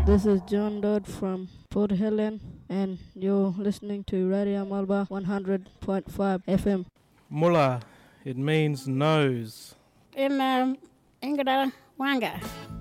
This is John Dodd from Port Helen, and you're listening to Radio Malba 100.5 FM. Mula, it means nose. In Ingada Wanga.